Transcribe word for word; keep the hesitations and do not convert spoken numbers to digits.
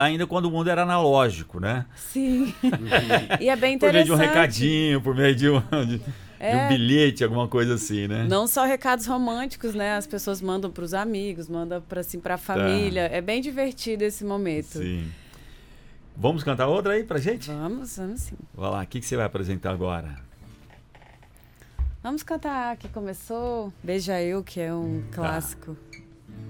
ainda quando o mundo era analógico, né? Sim. E é bem interessante. Por meio de um recadinho, por meio de um, de, é. de um bilhete, alguma coisa assim, né? Não só recados românticos, né? As pessoas mandam para os amigos, mandam para assim, para a família. Tá. É bem divertido esse momento. Sim. Vamos cantar outra aí pra gente? Vamos, vamos sim. Vai lá, o que, que você vai apresentar agora? Vamos cantar que começou Beija Eu, que é um clássico. Tá.